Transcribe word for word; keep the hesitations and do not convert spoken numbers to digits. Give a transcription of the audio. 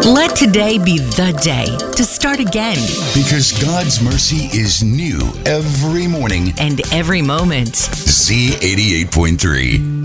Let today be the day to start again. Because God's mercy is new every morning. And every moment. Z eighty-eight point three.